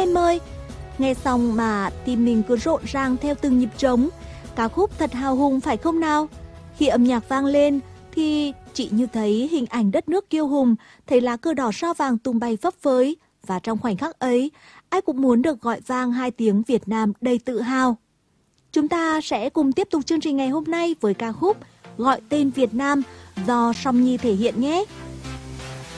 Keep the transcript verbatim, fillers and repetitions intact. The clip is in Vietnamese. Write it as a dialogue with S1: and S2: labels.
S1: em ơi. Nghe xong mà tim mình cứ rộn ràng theo từng nhịp trống. Ca khúc thật hào hùng phải không nào? Khi âm nhạc vang lên thì chị như thấy hình ảnh đất nước kiêu hùng, thấy lá cờ đỏ sao vàng tung bay phấp phới. Và trong khoảnh khắc ấy, ai cũng muốn được gọi vang hai tiếng Việt Nam đầy tự hào. Chúng ta sẽ cùng tiếp tục chương trình ngày hôm nay với ca khúc Gọi tên Việt Nam do Song Nhi thể hiện nhé.